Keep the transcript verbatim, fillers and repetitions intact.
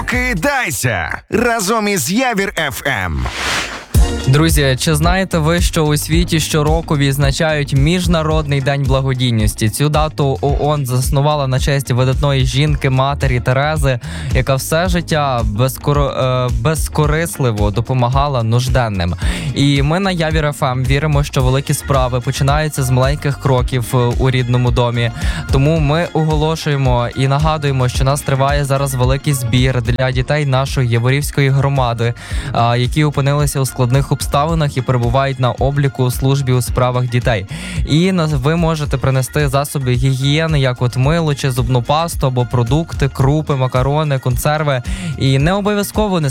Прокидайся разом із Явір еф ем. Друзі, чи знаєте ви, що у світі щороку відзначають Міжнародний день благодійності? Цю дату ООН заснувала на честь видатної жінки, матері Терези, яка все життя безкор... безкорисливо допомагала нужденним. І ми на Явір еф ем віримо, що великі справи починаються з маленьких кроків у рідному домі. Тому ми оголошуємо і нагадуємо, що нас триває зараз великий збір для дітей нашої Яворівської громади, які опинилися у складних обставинах і перебувають на обліку у службі у справах дітей. І ви можете принести засоби гігієни, як от мило чи зубну пасту, або продукти, крупи, макарони, консерви. І не обов'язково не